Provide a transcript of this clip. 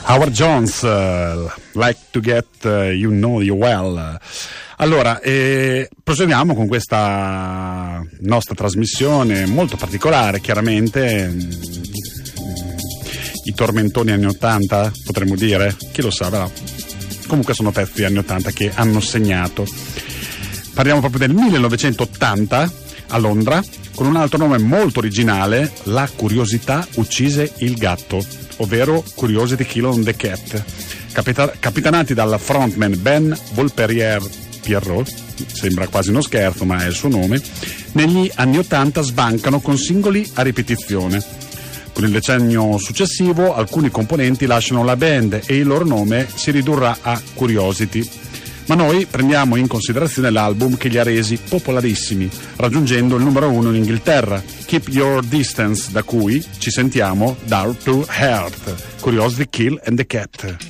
Howard Jones, Like to Get You Know You Well. Allora, proseguiamo con questa nostra trasmissione molto particolare, chiaramente. I tormentoni anni 80, potremmo dire, chi lo sa, però. Comunque sono pezzi anni 80 che hanno segnato. Parliamo proprio del 1980 a Londra, con un altro nome molto originale, La curiosità uccise il gatto, ovvero Curiosity Killed the Cat, capitanati dal frontman Ben Volperier-Pierrot, sembra quasi uno scherzo ma è il suo nome. Negli anni 80 sbancano con singoli a ripetizione. Con il decennio successivo alcuni componenti lasciano la band e il loro nome si ridurrà a Curiosity. Ma noi prendiamo in considerazione l'album che li ha resi popolarissimi, raggiungendo il numero 1 in Inghilterra, Keep Your Distance, da cui ci sentiamo Down to Earth, Curiosity Kill and the Cat.